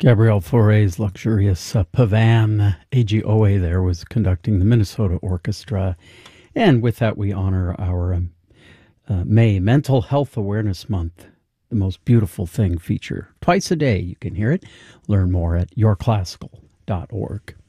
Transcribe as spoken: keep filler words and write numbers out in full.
Gabrielle Fauré's luxurious uh, Pavan A G O A there was conducting the Minnesota Orchestra. And with that, we honor our um, uh, May Mental Health Awareness Month, the most beautiful thing feature. Twice a day you can hear it. Learn more at your classical dot org.